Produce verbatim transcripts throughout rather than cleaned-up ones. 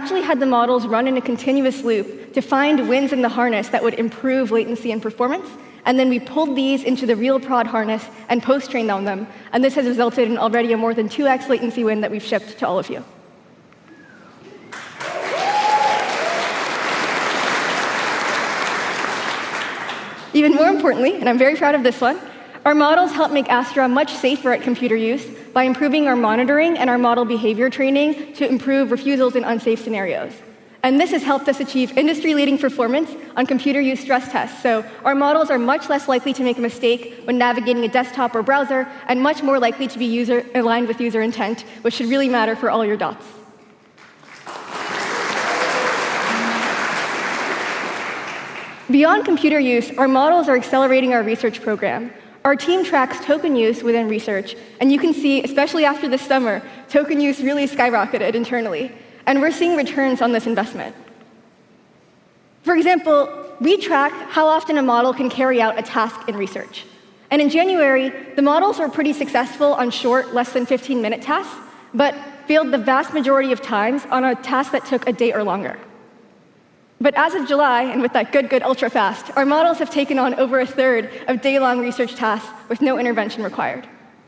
actually had the models run in a continuous loop to find wins in the harness that would improve latency and performance. And then we pulled these into the real prod harness and post-trained on them. And this has resulted in already a more than two x latency win that we've shipped to all of you. Even more importantly, and I'm very proud of this one, our models help make Astra much safer at computer use by improving our monitoring and our model behavior training to improve refusals in unsafe scenarios. And this has helped us achieve industry-leading performance on computer use stress tests. So our models are much less likely to make a mistake when navigating a desktop or browser, and much more likely to be user aligned with user intent, which should really matter for all your dots. Beyond computer use, our models are accelerating our research program. Our team tracks token use within research, and you can see, especially after this summer, token use really skyrocketed internally, and we're seeing returns on this investment. For example, we track how often a model can carry out a task in research. And in January, the models were pretty successful on short, less than fifteen minute tasks, but failed the vast majority of times on a task that took a day or longer. But as of July, and with that good, good ultra fast, our models have taken on over a third of day-long research tasks with no intervention required.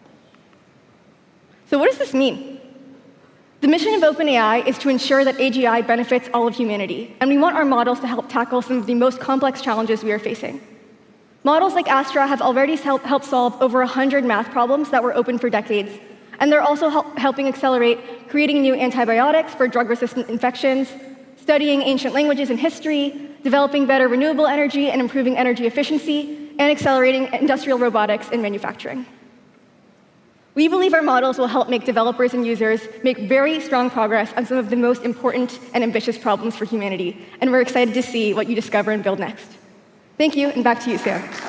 So what does this mean? The mission of OpenAI is to ensure that A G I benefits all of humanity, and we want our models to help tackle some of the most complex challenges we are facing. Models like Astra have already helped solve over one hundred math problems that were open for decades, and they're also help helping accelerate creating new antibiotics for drug-resistant infections, studying ancient languages and history, developing better renewable energy and improving energy efficiency, and accelerating industrial robotics in manufacturing. We believe our models will help make developers and users make very strong progress on some of the most important and ambitious problems for humanity, and we're excited to see what you discover and build next. Thank you, and back to you, Sam.